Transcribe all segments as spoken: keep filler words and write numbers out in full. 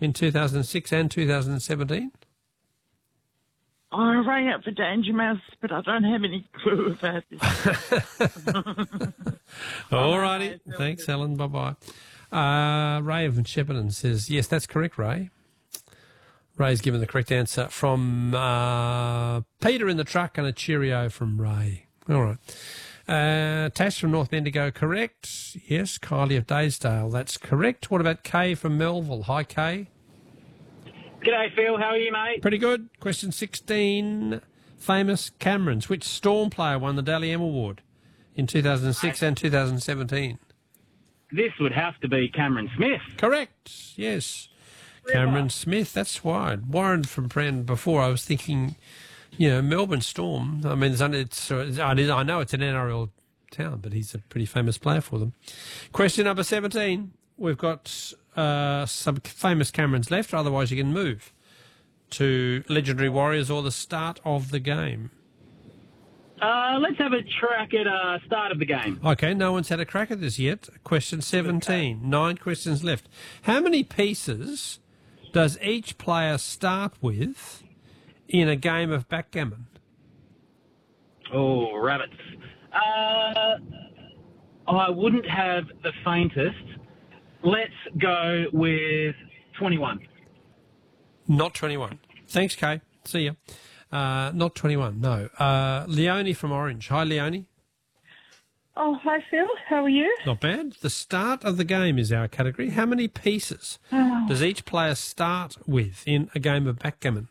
in two thousand six and two thousand seventeen? I rang up for Danger Mouse, but I don't have any clue about this. All righty. Thanks, Helen. Bye-bye. Uh, Ray of Shepparton says, yes, that's correct, Ray. Ray's given the correct answer from uh, Peter in the truck and a cheerio from Ray. All right. Uh, Tash from North Bendigo, correct. Yes, Kylie of Daysdale, that's correct. What about Kay from Melville? Hi, Kay. G'day, Phil. How are you, mate? Pretty good. Question sixteen. Famous Camerons. Which Storm player won the Dally M Award in two thousand six and two thousand seventeen? This would have to be Cameron Smith. Correct. Yes. Cameron Smith. That's why. Warren from Pren before, I was thinking, you know, Melbourne Storm. I mean, it's, it's, I know it's an N R L town, but he's a pretty famous player for them. Question number seventeen. We've got uh, some famous Camerons left, otherwise you can move to Legendary Warriors or the start of the game. Uh, let's have a track at uh, start of the game. Okay, no one's had a crack at this yet. Question seventeen. Okay. Nine questions left. How many pieces does each player start with in a game of backgammon? Oh, rabbits. Uh, I wouldn't have the faintest. Let's go with twenty-one. Not twenty-one. Thanks, Kay. See ya. Uh, not twenty-one, no. Uh, Leonie from Orange. Hi, Leonie. Oh, hi, Phil. How are you? Not bad. The start of the game is our category. How many pieces oh. does each player start with in a game of backgammon?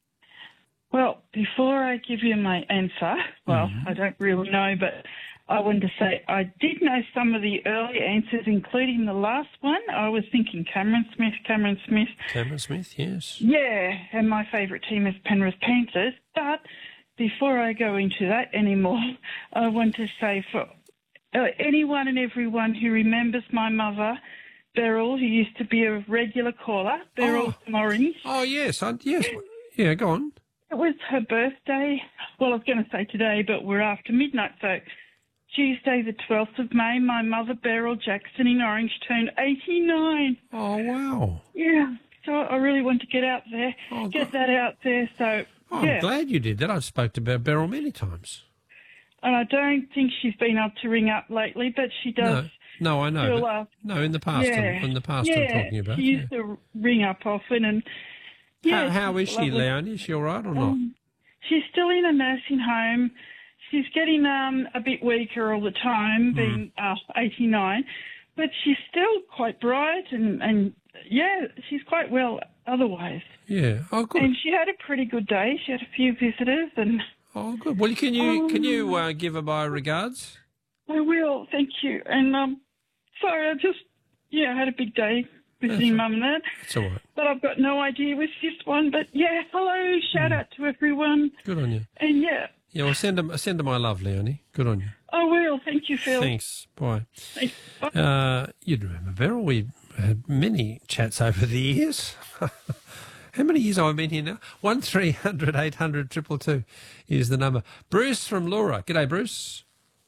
Well, before I give you my answer, well, mm-hmm. I don't really know, but I wanted to say I did know some of the early answers, including the last one. I was thinking Cameron Smith, Cameron Smith. Cameron Smith, yes. Yeah, and my favourite team is Penrith Panthers. But before I go into that anymore, I want to say for uh, anyone and everyone who remembers my mother, Beryl, who used to be a regular caller, Beryl oh. from Orange. Oh, yes, I, yes. Yeah, go on. It was her birthday. Well, I was going to say today, but we're after midnight, so Tuesday the twelfth of May, my mother, Beryl Jackson in Orange, turned eighty-nine. Oh, wow. Yeah, so I really want to get out there, oh, get that out there. So, oh, yeah. I'm glad you did that. I've spoke to Beryl many times. And I don't think she's been able to ring up lately, but she does. No, no I know. Still, but, uh, no, in the past, yeah, I'm, in the past yeah, I'm talking about. she used yeah. to ring up often. And yeah, How, how is she, lovely. Leonie? Is she all right or not? Um, she's still in a nursing home. She's getting um, a bit weaker all the time, being mm. uh, eighty-nine, but she's still quite bright and, and, yeah, she's quite well otherwise. Yeah, oh, good. And she had a pretty good day. She had a few visitors. and. Oh, good. Well, can you, um, can you uh, give her my regards? I will, thank you. And, um, sorry, I just, yeah, I had a big day visiting Mum and Dad. That's all right. But I've got no idea with this one. But, yeah, hello, shout mm. out to everyone. Good on you. And, yeah. Yeah, well, send them, send them my love, Leonie. Good on you. I will. Thank you, Phil. Thanks. Bye. Thanks. Bye. Uh, you'd remember, Beryl, we had many chats over the years. How many years have I been here now? One three hundred eight hundred triple two is the number. Bruce from Laura. G'day, Bruce.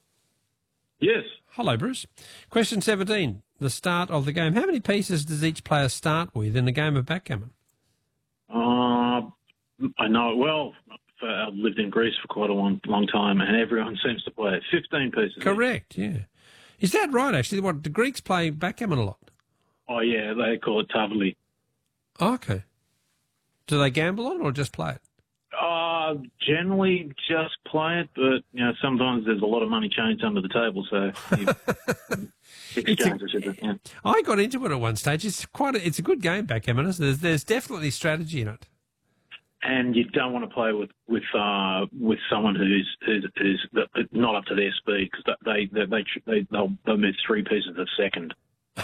Yes. Hello, Bruce. Question seventeen, the start of the game. How many pieces does each player start with in a game of backgammon? Uh, I know it well. I've lived in Greece for quite a long, long time, and everyone seems to play it. fifteen pieces. Correct, each. yeah. Is that right, actually? What, the Greeks play backgammon a lot? Oh, yeah, they call it tavli. Oh, okay. Do they gamble on it or just play it? Uh, generally just play it, but, you know, sometimes there's a lot of money changed under the table, so you exchange it. Yeah. I got into it at one stage. It's quite a, it's a good game, backgammon. There's, there's definitely strategy in it. And you don't want to play with with uh, with someone who's who's, who's not up to their speed, because they they they they they'll, they'll move three pieces a second.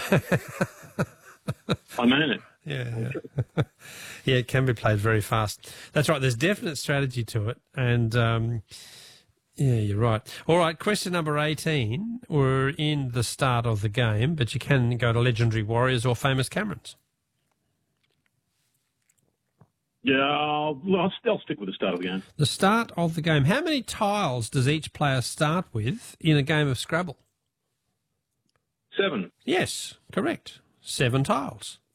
I mean it. Yeah, yeah. yeah, it can be played very fast. That's right. There's definite strategy to it, and um, yeah, you're right. All right, question number eighteen. We're in the start of the game, but you can go to Legendary Warriors or Famous Camerons. Yeah, I'll, I'll still stick with the start of the game. The start of the game. How many tiles does each player start with in a game of Scrabble? Seven. Yes, correct. Seven tiles.